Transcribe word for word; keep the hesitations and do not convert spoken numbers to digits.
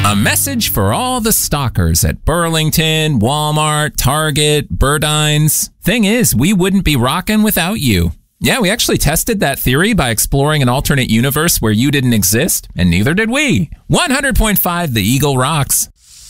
A message for all the stalkers at Burlington, Walmart, Target, Burdines. Thing is, we wouldn't be rocking without you. Yeah, we actually tested that theory by exploring an alternate universe where you didn't exist, and neither did we. one hundred point five The Eagle rocks.